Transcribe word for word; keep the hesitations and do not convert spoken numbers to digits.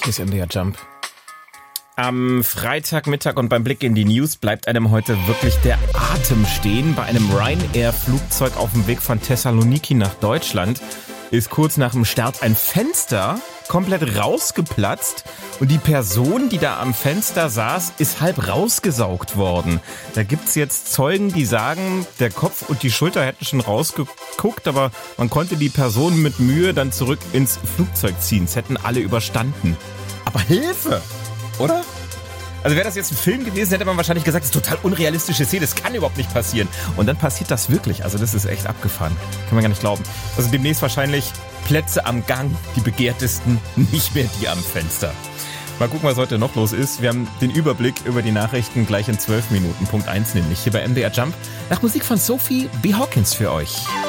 Hier ist M D R Jump. Am Freitagmittag und beim Blick in die News bleibt einem heute wirklich der Atem stehen. Bei einem Ryanair-Flugzeug auf dem Weg von Thessaloniki nach Deutschland ist kurz nach dem Start ein Fenster komplett rausgeplatzt und die Person, die da am Fenster saß, ist halb rausgesaugt worden. Da gibt's jetzt Zeugen, die sagen, der Kopf und die Schulter hätten schon rausgeguckt, aber man konnte die Person mit Mühe dann zurück ins Flugzeug ziehen. Es hätten alle überstanden. Aber Hilfe! Oder? Also wäre das jetzt ein Film gewesen, hätte man wahrscheinlich gesagt, das ist total unrealistische Szene, das kann überhaupt nicht passieren. Und dann passiert das wirklich. Also das ist echt abgefahren. Kann man gar nicht glauben. Also demnächst wahrscheinlich Plätze am Gang, die begehrtesten, nicht mehr die am Fenster. Mal gucken, was heute noch los ist. Wir haben den Überblick über die Nachrichten gleich in zwölf Minuten. Punkt eins nämlich hier bei M D R Jump. Nach Musik von Sophie B. Hawkins für euch.